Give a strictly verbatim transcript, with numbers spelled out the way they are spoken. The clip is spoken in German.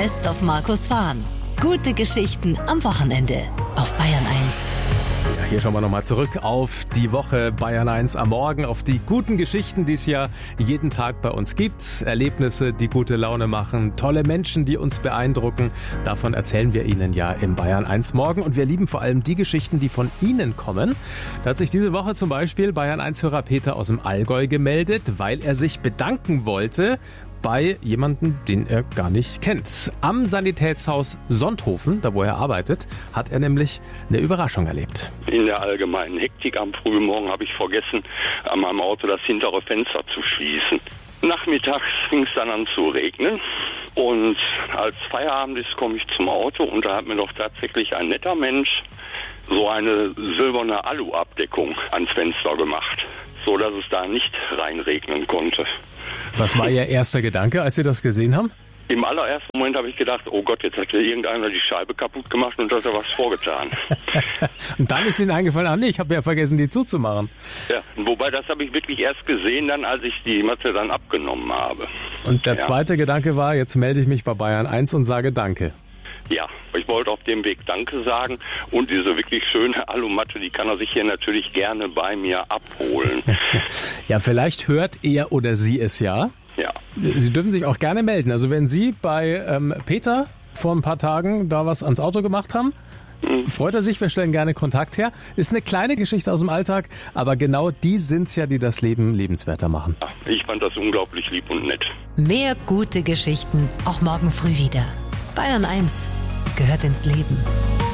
Best of Markus Fahn. Gute Geschichten am Wochenende auf Bayern eins. Ja, hier schauen wir nochmal zurück auf die Woche Bayern eins am Morgen, auf die guten Geschichten, die es ja jeden Tag bei uns gibt. Erlebnisse, die gute Laune machen, tolle Menschen, die uns beeindrucken. Davon erzählen wir Ihnen ja im Bayern eins Morgen. Und wir lieben vor allem die Geschichten, die von Ihnen kommen. Da hat sich diese Woche zum Beispiel Bayern eins-Hörer Peter aus dem Allgäu gemeldet, weil er sich bedanken wollte bei jemandem, den er gar nicht kennt. Am Sanitätshaus Sonthofen, da wo er arbeitet, hat er nämlich eine Überraschung erlebt. In der allgemeinen Hektik am frühen Morgen habe ich vergessen, an meinem Auto das hintere Fenster zu schließen. Nachmittags fing es dann an zu regnen und als Feierabend ist, komme ich zum Auto und da hat mir doch tatsächlich ein netter Mensch so eine silberne Alu-Abdeckung ans Fenster gemacht, so dass es da nicht reinregnen konnte. Was war Ihr erster Gedanke, als Sie das gesehen haben? Im allerersten Moment habe ich gedacht, oh Gott, jetzt hat hier irgendeiner die Scheibe kaputt gemacht und hat er was vorgetan. Und dann ist Ihnen eingefallen, ah nee, ich habe ja vergessen, die zuzumachen. Ja, wobei das habe ich wirklich erst gesehen, dann als ich die Matte dann abgenommen habe. Und der ja. zweite Gedanke war, jetzt melde ich mich bei Bayern eins und sage Danke. Ja, ich wollte auf dem Weg Danke sagen und diese wirklich schöne Alumatte, die kann er sich hier natürlich gerne bei mir abholen. Ja, vielleicht hört er oder sie es ja. Ja. Sie dürfen sich auch gerne melden. Also wenn Sie bei ähm, Peter vor ein paar Tagen da was ans Auto gemacht haben, mhm. freut er sich, wir stellen gerne Kontakt her. Ist eine kleine Geschichte aus dem Alltag, aber genau die sind's ja, die das Leben lebenswerter machen. Ja, ich fand das unglaublich lieb und nett. Mehr gute Geschichten auch morgen früh wieder. Bayern eins gehört ins Leben.